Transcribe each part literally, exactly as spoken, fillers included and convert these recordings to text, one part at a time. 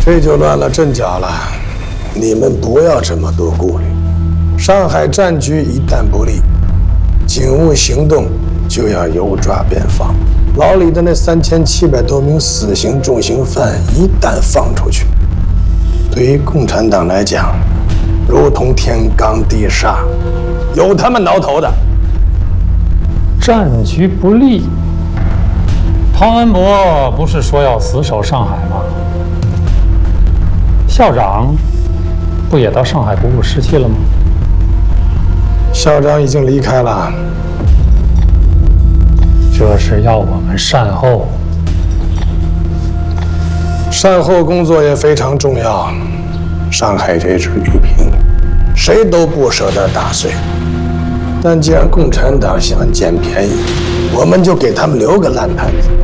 这就乱了阵脚了。你们不要这么多顾虑。上海战局一旦不利，警务行动就要有抓便放。牢里的那三千七百多名死刑重刑犯一旦放出去，对于共产党来讲，如同天罡地煞，有他们挠头的。 战局不利，汤恩伯不是说要死守上海吗？校长不也到上海鼓舞士气了吗？ 校长已经离开了。 这是要我们善后。 善后工作也非常重要。上海这只玉瓶，谁都不舍得打碎。但既然共产党想捡便宜，我们就给他们留个烂摊子。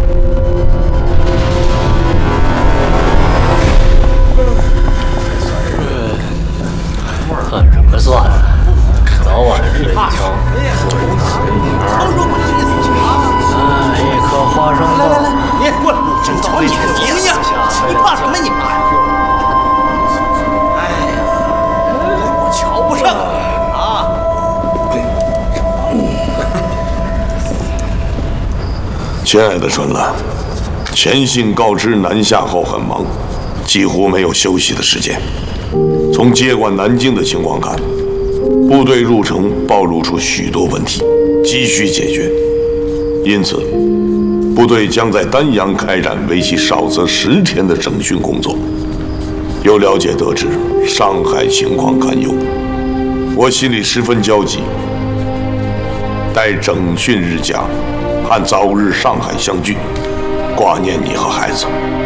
算什么算啊？早晚是一枪。哎，一颗花生豆。 来来来，你过来，正瞧你这形象，你怕什么你怕？哎呀，我瞧不上你啊！ 亲爱的春兰，前信告知南下后很忙，几乎没有休息的时间。从接管南京的情况看，部队入城暴露出许多问题，急需解决。因此，部队将在丹阳开展为期少则十天的整训工作。有了解得知，上海情况堪忧，我心里十分焦急。待整训日佳，盼早日上海相聚，挂念你和孩子。